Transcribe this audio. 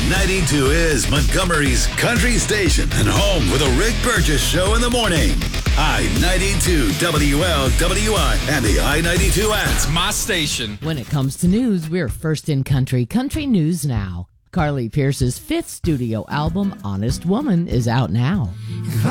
I-92 is Montgomery's country station and home with the Rick Burgess Show in the morning. I-92 WLWI and the I-92 app. It's my station. When it comes to news, we're first in country. Country News Now. Carly Pearce's 5th studio album, Honest Woman, is out now.